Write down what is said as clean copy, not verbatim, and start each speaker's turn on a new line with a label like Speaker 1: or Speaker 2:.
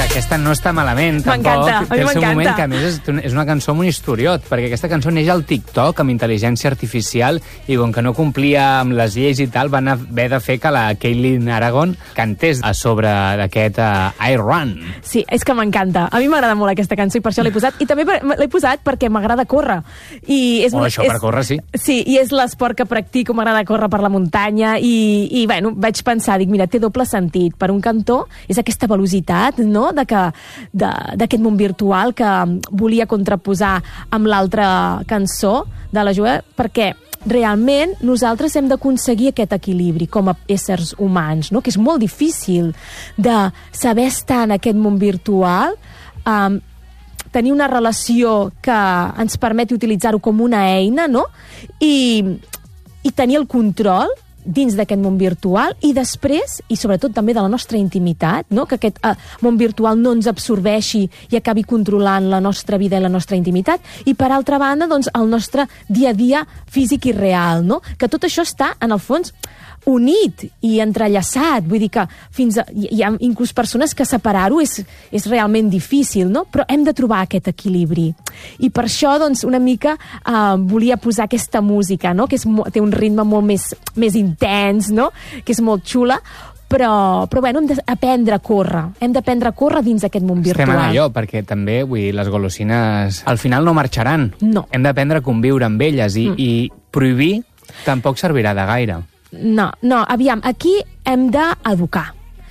Speaker 1: aquesta no està malament, tampoc.
Speaker 2: M'encanta, a mi
Speaker 1: Té el seu
Speaker 2: m'encanta.
Speaker 1: moment, que a més és una cançó amb un historiot, perquè aquesta cançó neix al TikTok amb intel·ligència artificial i com que no complia amb les lleis i tal, van haver de fer que la Caitlin Aragon cantés a sobre d'aquest I Run.
Speaker 2: Sí, és que m'encanta. A mi m'agrada molt aquesta cançó i per això l'he posat. I també l'he posat perquè m'agrada córrer. I
Speaker 1: Això per córrer, sí.
Speaker 2: Sí, i és l'esport que practico, m'agrada córrer per la muntanya i bueno, vaig pensar, dic, mira, té doble sentit. Per un cantó és aquesta velocitat, no?, d'aquest món virtual que volia contraposar amb l'altra cançó de la Joel, perquè realment nosaltres hem d'aconseguir aquest equilibri com a éssers humans, no?, que és molt difícil de saber estar en aquest món virtual, tenir una relació que ens permeti utilitzar-ho com una eina, no?, i tenir el control dins d'aquest món virtual i després, i sobretot també de la nostra intimitat, no?, que aquest món virtual no ens absorbeixi i acabi controlant la nostra vida i la nostra intimitat, i per altra banda, doncs, el nostre dia a dia físic i real, no?, que tot això està, en el fons, unit i entrellaçat, vull dir que hi ha inclús persones que separar-ho és realment difícil, no?, però hem de trobar aquest equilibri. I per això, doncs, una mica volia posar aquesta música, no?, que té un ritme molt més intens, no?, que és molt xula, però bueno, hem d'aprendre a córrer. Hem d'aprendre a córrer dins d'aquest món virtual.
Speaker 1: Estem en allò, perquè també, vull dir, les golosines al final no marxaran.
Speaker 2: No.
Speaker 1: Hem d'aprendre a conviure amb elles i prohibir tampoc servirà de gaire.
Speaker 2: No, aviam, aquí hem d'educar.